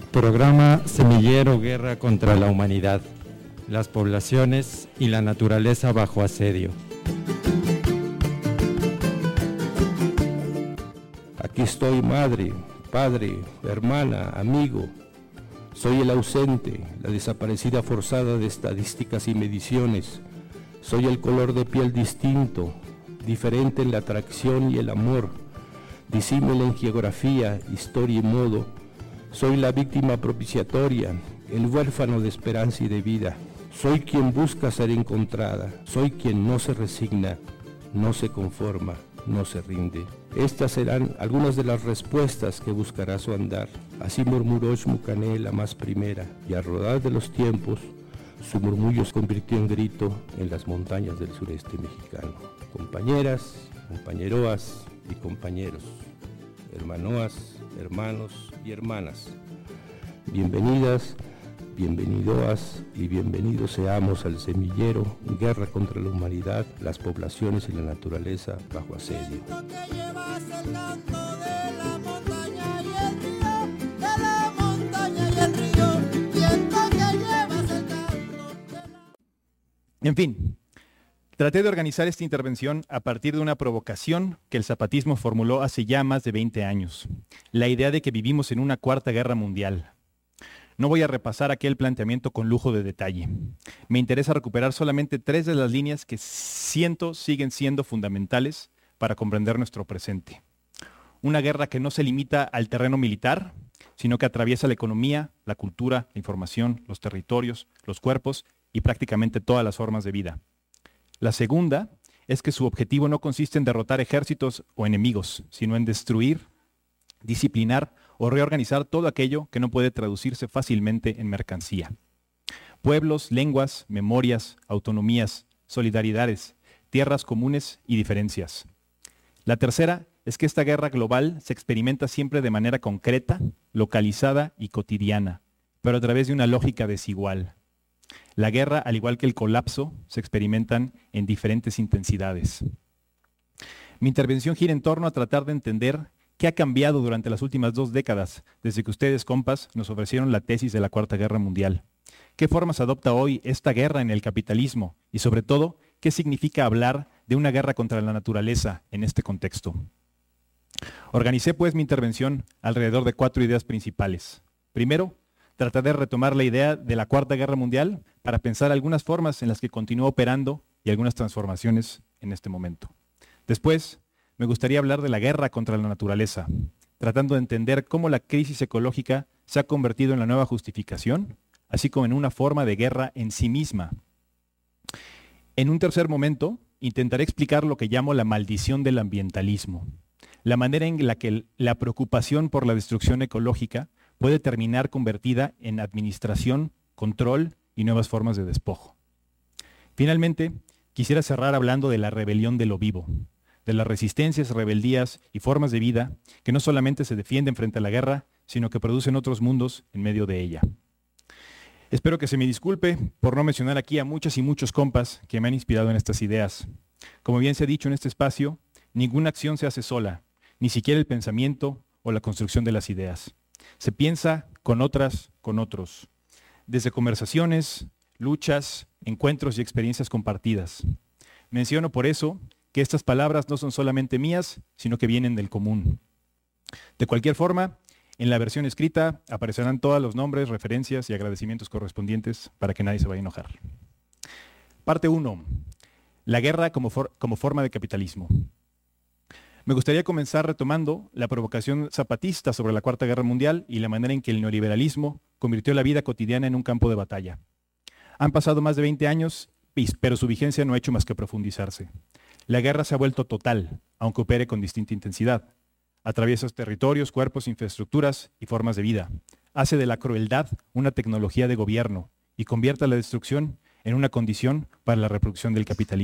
Programa Semillero Guerra contra la Humanidad, las poblaciones y la naturaleza bajo asedio. Aquí estoy, madre, padre, hermana, amigo. Soy el ausente, la desaparecida forzada de estadísticas y mediciones. Soy el color de piel distinto, diferente en la atracción y el amor, disímil en geografía, historia y modo. Soy la víctima propiciatoria, el huérfano de esperanza y de vida. Soy quien busca ser encontrada, soy quien no se resigna, no se conforma, no se rinde. Estas serán algunas de las respuestas que buscará su andar. Así murmuró Xmucané la más primera, y al rodar de los tiempos, su murmullo se convirtió en grito en las montañas del sureste mexicano. Compañeras, compañeroas y compañeros, hermanoas, hermanos y hermanas, bienvenidas, bienvenidoas y bienvenidos seamos al semillero Guerra contra la Humanidad, las poblaciones y la naturaleza bajo asedio. En fin, traté de organizar esta intervención a partir de una provocación que el zapatismo formuló hace ya más de 20 años. La idea de que vivimos en una cuarta guerra mundial. No voy a repasar aquel planteamiento con lujo de detalle. Me interesa recuperar solamente 3 de las líneas que siento siguen siendo fundamentales para comprender nuestro presente. Una guerra que no se limita al terreno militar, sino que atraviesa la economía, la cultura, la información, los territorios, los cuerpos y prácticamente todas las formas de vida. La segunda es que su objetivo no consiste en derrotar ejércitos o enemigos, sino en destruir, disciplinar o reorganizar todo aquello que no puede traducirse fácilmente en mercancía. Pueblos, lenguas, memorias, autonomías, solidaridades, tierras comunes y diferencias. La tercera es que esta guerra global se experimenta siempre de manera concreta, localizada y cotidiana, pero a través de una lógica desigual. La guerra, al igual que el colapso, se experimentan en diferentes intensidades. Mi intervención gira en torno a tratar de entender qué ha cambiado durante las últimas 2 décadas, desde que ustedes, compas, nos ofrecieron la tesis de la Cuarta Guerra Mundial. ¿Qué formas adopta hoy esta guerra en el capitalismo? Y sobre todo, ¿qué significa hablar de una guerra contra la naturaleza en este contexto? Organicé pues mi intervención alrededor de 4 ideas principales. Primero, traté de retomar la idea de la Cuarta Guerra Mundial para pensar algunas formas en las que continúa operando y algunas transformaciones en este momento. Después, me gustaría hablar de la guerra contra la naturaleza, tratando de entender cómo la crisis ecológica se ha convertido en la nueva justificación, así como en una forma de guerra en sí misma. En un tercer momento, intentaré explicar lo que llamo la maldición del ambientalismo, la manera en la que la preocupación por la destrucción ecológica puede terminar convertida en administración, control y nuevas formas de despojo. Finalmente, quisiera cerrar hablando de la rebelión de lo vivo, de las resistencias, rebeldías y formas de vida que no solamente se defienden frente a la guerra, sino que producen otros mundos en medio de ella. Espero que se me disculpe por no mencionar aquí a muchas y muchos compas que me han inspirado en estas ideas. Como bien se ha dicho en este espacio, ninguna acción se hace sola, ni siquiera el pensamiento o la construcción de las ideas. Se piensa con otras, con otros, desde conversaciones, luchas, encuentros y experiencias compartidas. Menciono por eso que estas palabras no son solamente mías, sino que vienen del común. De cualquier forma, en la versión escrita aparecerán todos los nombres, referencias y agradecimientos correspondientes para que nadie se vaya a enojar. Parte 1. La guerra como forma de capitalismo. Me gustaría comenzar retomando la provocación zapatista sobre la Cuarta Guerra Mundial y la manera en que el neoliberalismo convirtió la vida cotidiana en un campo de batalla. Han pasado más de 20 años, pero su vigencia no ha hecho más que profundizarse. La guerra se ha vuelto total, aunque opere con distinta intensidad. Atraviesa territorios, cuerpos, infraestructuras y formas de vida. Hace de la crueldad una tecnología de gobierno y convierte la destrucción en una condición para la reproducción del capitalismo.